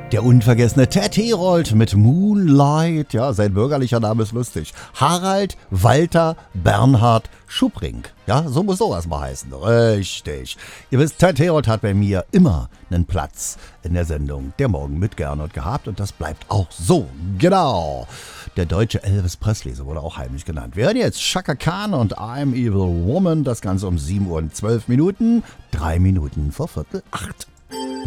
Der unvergessene Ted Herold mit Moonlight. Ja, sein bürgerlicher Name ist lustig. Harald Walter Bernhard Schupring. Ja, so muss sowas mal heißen. Richtig. Ihr wisst, Ted Herold hat bei mir immer einen Platz in der Sendung Der Morgen mit Gernot gehabt und das bleibt auch so. Genau. Der deutsche Elvis Presley, so wurde auch heimlich genannt. Wir hören jetzt Chaka Khan und I'm Evil Woman. Das Ganze um 7 Uhr und 12 Minuten. 3 Minuten vor 7:45.